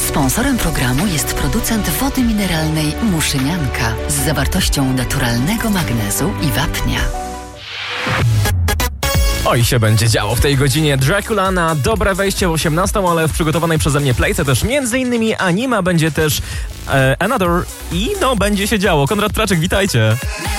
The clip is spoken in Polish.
Sponsorem programu jest producent wody mineralnej Muszynianka z zawartością naturalnego magnezu i wapnia. Oj, się będzie działo w tej godzinie. Dracula na dobre wejście w 18, ale w przygotowanej przeze mnie playce też m.in. Anima, będzie też Another i będzie się działo. Konrad Traczek, witajcie.